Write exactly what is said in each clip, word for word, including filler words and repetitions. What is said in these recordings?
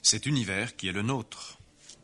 cet univers qui est le nôtre.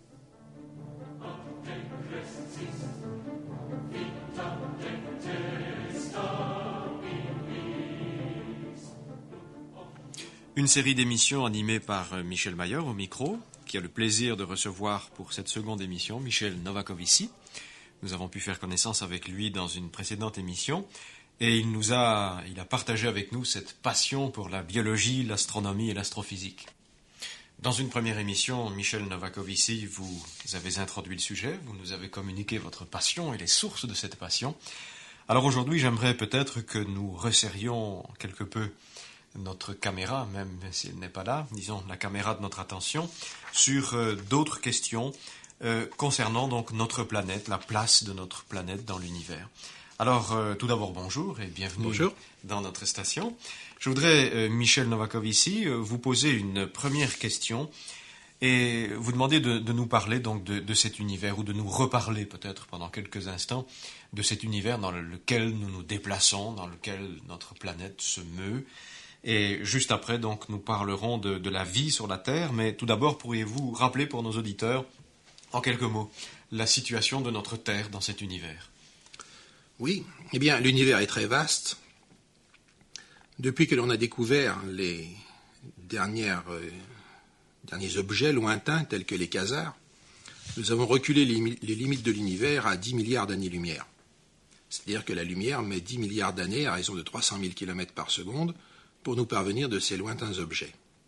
Une série d'émissions animées par Michel Mayer au micro, qui a le plaisir de recevoir pour cette seconde émission Michel Novakovici. Nous avons pu faire connaissance avec lui dans une précédente émission et il nous a, il a partagé avec nous cette passion pour la biologie, l'astronomie et l'astrophysique. Dans une première émission, Michel Novakovici, vous avez introduit le sujet, vous nous avez communiqué votre passion et les sources de cette passion. Alors aujourd'hui, j'aimerais peut-être que nous resserrions quelque peu notre caméra, même si elle n'est pas là, disons la caméra de notre attention, sur euh, d'autres questions euh, concernant donc notre planète, la place de notre planète dans l'univers. Alors, euh, tout d'abord, bonjour et bienvenue bonjour. Dans notre station. Je voudrais, euh, Michel Novakovici, euh, vous poser une première question et vous demander de, de nous parler donc de, de cet univers, ou de nous reparler peut-être pendant quelques instants de cet univers dans lequel nous nous déplaçons, dans lequel notre planète se meut. Et juste après, donc, nous parlerons de, de la vie sur la Terre, mais tout d'abord, pourriez-vous rappeler pour nos auditeurs, en quelques mots, la situation de notre Terre dans cet univers? Oui, eh bien, l'univers est très vaste. Depuis que l'on a découvert les dernières, euh, derniers objets lointains, tels que les quasars, nous avons reculé les, les limites de l'univers à dix milliards d'années-lumière. C'est-à-dire que la lumière met dix milliards d'années, à raison de trois cent mille kilomètres par seconde, pour nous parvenir de ces lointains objets.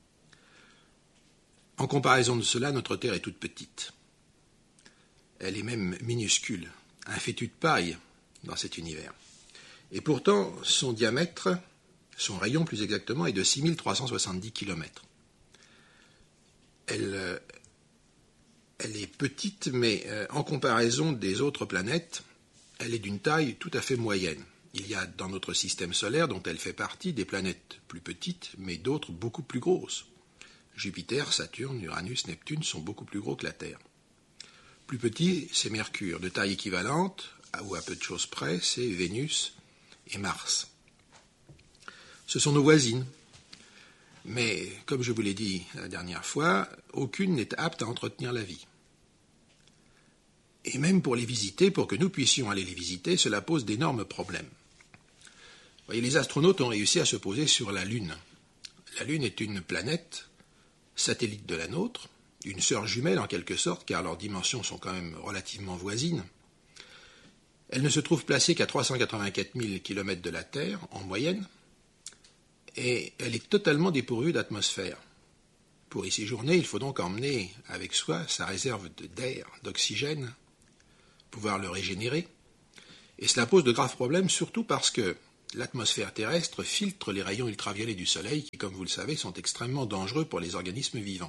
En comparaison de cela, notre Terre est toute petite. Elle est même minuscule, un fétu de paille dans cet univers. Et pourtant, son diamètre, son rayon plus exactement, est de six mille trois cent soixante-dix kilomètres. Elle, elle est petite, mais euh, en comparaison des autres planètes, elle est d'une taille tout à fait moyenne. Il y a dans notre système solaire, dont elle fait partie, des planètes plus petites, mais d'autres beaucoup plus grosses. Jupiter, Saturne, Uranus, Neptune sont beaucoup plus gros que la Terre. Plus petit, c'est Mercure. De taille équivalente, ou à peu de choses près, c'est Vénus et Mars. Ce sont nos voisines. Mais, comme je vous l'ai dit la dernière fois, aucune n'est apte à entretenir la vie. Et même pour les visiter, pour que nous puissions aller les visiter, cela pose d'énormes problèmes. Vous voyez, les astronautes ont réussi à se poser sur la Lune. La Lune est une planète, satellite de la nôtre, une sœur jumelle en quelque sorte, car leurs dimensions sont quand même relativement voisines. Elle ne se trouve placée qu'à trois cent quatre-vingt-quatre mille kilomètres de la Terre, en moyenne, et elle est totalement dépourvue d'atmosphère. Pour y séjourner, il faut donc emmener avec soi sa réserve d'air, d'oxygène, pouvoir le régénérer. Et cela pose de graves problèmes, surtout parce que l'atmosphère terrestre filtre les rayons ultraviolets du Soleil qui, comme vous le savez, sont extrêmement dangereux pour les organismes vivants.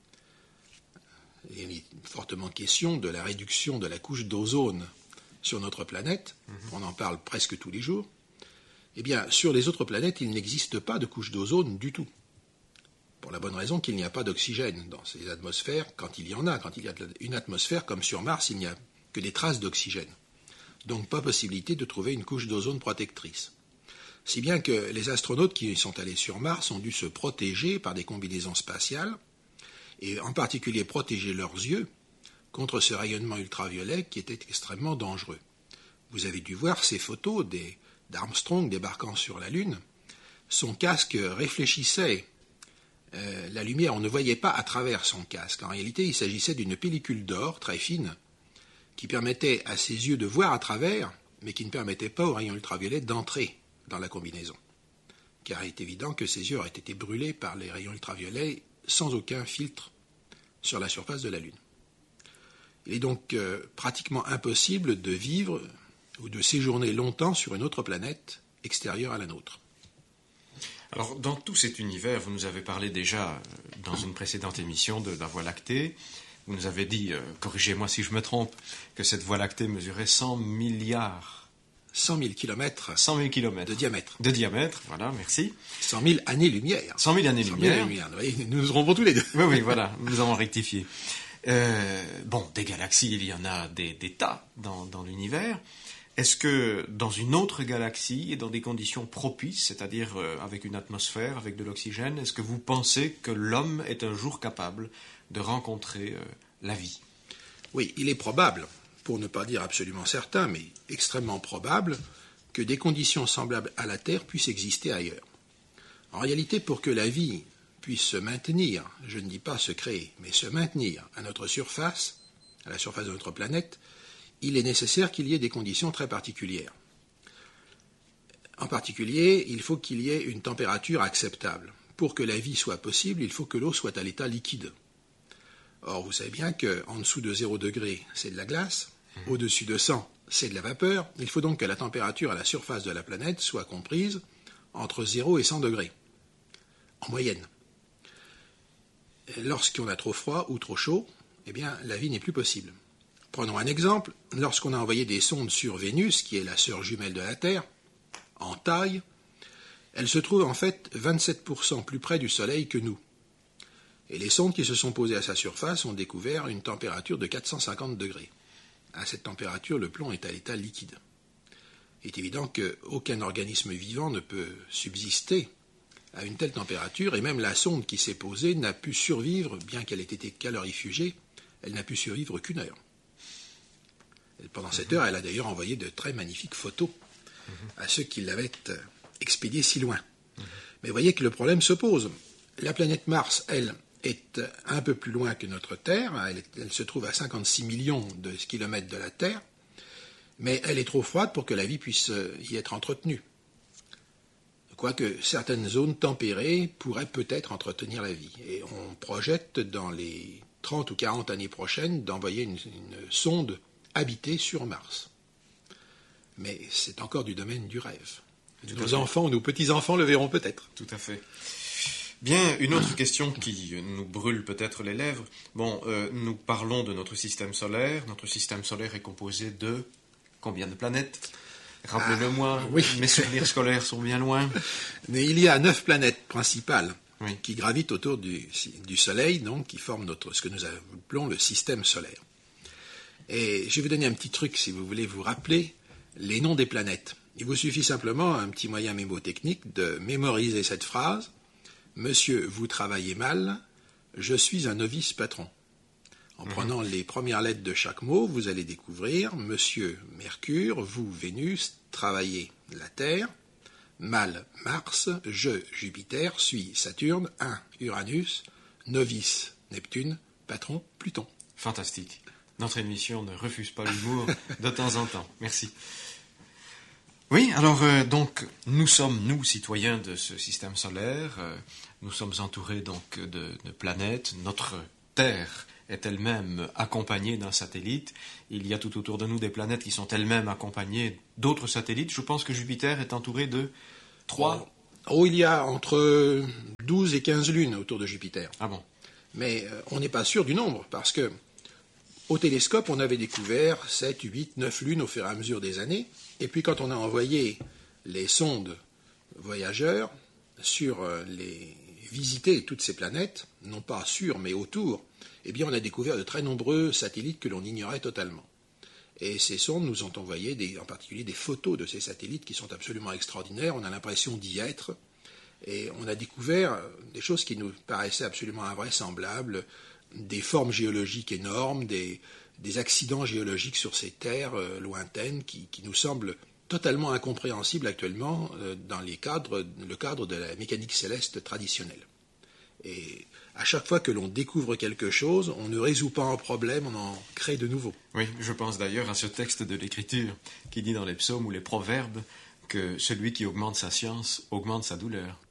Il est fortement question de la réduction de la couche d'ozone sur notre planète. Mmh. On en parle presque tous les jours. Eh bien, sur les autres planètes, il n'existe pas de couche d'ozone du tout. Pour la bonne raison qu'il n'y a pas d'oxygène dans ces atmosphères, quand il y en a. Quand il y a une atmosphère, comme sur Mars, il n'y a que des traces d'oxygène. Donc, pas possibilité de trouver une couche d'ozone protectrice. Si bien que les astronautes qui sont allés sur Mars ont dû se protéger par des combinaisons spatiales, et en particulier protéger leurs yeux contre ce rayonnement ultraviolet qui était extrêmement dangereux. Vous avez dû voir ces photos des, d'Armstrong débarquant sur la Lune. Son casque réfléchissait euh, la lumière, on ne voyait pas à travers son casque. En réalité, il s'agissait d'une pellicule d'or très fine qui permettait à ses yeux de voir à travers, mais qui ne permettait pas aux rayons ultraviolets d'entrer dans la combinaison. Car il est évident que ses yeux auraient été brûlés par les rayons ultraviolets sans aucun filtre sur la surface de la Lune. Il est donc euh, pratiquement impossible de vivre ou de séjourner longtemps sur une autre planète extérieure à la nôtre. Alors, dans tout cet univers, vous nous avez parlé déjà dans une précédente émission de la Voie lactée. Vous nous avez dit, euh, corrigez-moi si je me trompe, que cette Voie lactée mesurait cent milliards. cent mille kilomètres. cent mille kilomètres. De diamètre. De diamètre, voilà, merci. cent mille années-lumière. cent mille années-lumière. Oui, nous nous trompons tous les deux. Oui, oui, voilà, nous avons rectifié. Euh, bon, des galaxies, il y en a des, des tas dans, dans l'univers. Est-ce que dans une autre galaxie et dans des conditions propices, c'est-à-dire euh, avec une atmosphère, avec de l'oxygène, est-ce que vous pensez que l'homme est un jour capable de rencontrer euh, la vie? Oui, il est probable, pour ne pas dire absolument certain, mais extrêmement probable, que des conditions semblables à la Terre puissent exister ailleurs. En réalité, pour que la vie puisse se maintenir, je ne dis pas se créer, mais se maintenir à notre surface, à la surface de notre planète, il est nécessaire qu'il y ait des conditions très particulières. En particulier, il faut qu'il y ait une température acceptable. Pour que la vie soit possible, il faut que l'eau soit à l'état liquide. Or, vous savez bien qu'en dessous de zéro degré, c'est de la glace, mmh. Au-dessus de cent, c'est de la vapeur. Il faut donc que la température à la surface de la planète soit comprise entre zéro et cent degrés, en moyenne. Lorsqu'on a trop froid ou trop chaud, eh bien, la vie n'est plus possible. Prenons un exemple. Lorsqu'on a envoyé des sondes sur Vénus, qui est la sœur jumelle de la Terre, en taille, elle se trouve en fait vingt-sept pour cent plus près du Soleil que nous. Et les sondes qui se sont posées à sa surface ont découvert une température de quatre cent cinquante degrés. À cette température, le plomb est à l'état liquide. Il est évident qu'aucun organisme vivant ne peut subsister à une telle température, et même la sonde qui s'est posée n'a pu survivre, bien qu'elle ait été calorifugée, elle n'a pu survivre qu'une heure. Et pendant cette heure, elle a d'ailleurs envoyé de très magnifiques photos à ceux qui l'avaient expédiée si loin. Mais vous voyez que le problème se pose. La planète Mars, elle, est un peu plus loin que notre Terre, elle, est, elle se trouve à cinquante-six millions de kilomètres de la Terre, mais elle est trop froide pour que la vie puisse y être entretenue. Quoique certaines zones tempérées pourraient peut-être entretenir la vie. Et on projette dans les trente ou quarante années prochaines d'envoyer une, une sonde habitée sur Mars. Mais c'est encore du domaine du rêve. Tout nos enfants ou nos petits-enfants le verront peut-être. Tout à fait. Bien, une autre question qui nous brûle peut-être les lèvres. Bon, euh, nous parlons de notre système solaire. Notre système solaire est composé de combien de planètes? Rappelez-le-moi, ah, oui. Mes souvenirs scolaires sont bien loin. Mais il y a neuf planètes principales oui. qui gravitent autour du, du Soleil, donc qui forment notre, ce que nous appelons le système solaire. Et je vais vous donner un petit truc si vous voulez vous rappeler les noms des planètes. Il vous suffit simplement, un petit moyen mémotechnique, de mémoriser cette phrase. Monsieur, vous travaillez mal, je suis un novice patron. En mmh. prenant les premières lettres de chaque mot, vous allez découvrir Monsieur Mercure, vous Vénus, travaillez la Terre, mal Mars, je Jupiter, suis Saturne, un Uranus, novice Neptune, patron Pluton. Fantastique. Notre émission ne refuse pas l'humour de temps en temps. Merci. Oui, alors euh, donc nous sommes, nous, citoyens de ce système solaire, euh, nous sommes entourés donc de, de planètes, notre Terre est elle-même accompagnée d'un satellite, il y a tout autour de nous des planètes qui sont elles-mêmes accompagnées d'autres satellites, je pense que Jupiter est entouré de trois... Oh, il y a entre douze et quinze lunes autour de Jupiter. Ah bon? Mais euh, on n'est pas sûr du nombre, parce que au télescope, on avait découvert sept, huit, neuf lunes au fur et à mesure des années. Et puis quand on a envoyé les sondes voyageurs sur les visiter toutes ces planètes, non pas sur mais autour, eh bien on a découvert de très nombreux satellites que l'on ignorait totalement. Et ces sondes nous ont envoyé des, en particulier des photos de ces satellites qui sont absolument extraordinaires. On a l'impression d'y être. Et on a découvert des choses qui nous paraissaient absolument invraisemblables, des formes géologiques énormes, des, des accidents géologiques sur ces terres euh, lointaines qui, qui nous semblent totalement incompréhensibles actuellement euh, dans les cadres, le cadre de la mécanique céleste traditionnelle. Et à chaque fois que l'on découvre quelque chose, on ne résout pas un problème, on en crée de nouveaux. Oui, je pense d'ailleurs à ce texte de l'Écriture qui dit dans les psaumes ou les proverbes que celui qui augmente sa science augmente sa douleur.